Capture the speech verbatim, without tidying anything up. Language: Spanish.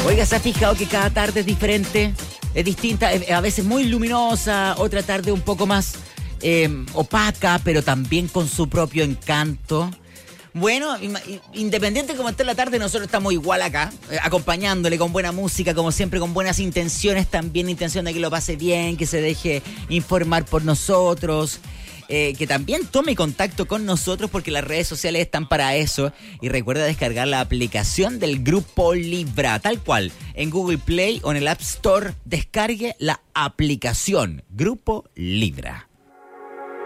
Oiga, ¿se ha fijado que cada tarde es diferente? Es distinta, es a veces muy luminosa, otra tarde un poco más eh, opaca, pero también con su propio encanto. Bueno, independiente de cómo esté la tarde, nosotros estamos igual acá, eh, acompañándole con buena música, como siempre, con buenas intenciones, también intención de que lo pase bien, que se deje informar por nosotros, eh, que también tome contacto con nosotros porque las redes sociales están para eso. Y recuerda descargar la aplicación del Grupo Libra, tal cual, en Google Play o en el App Store, descargue la aplicación Grupo Libra.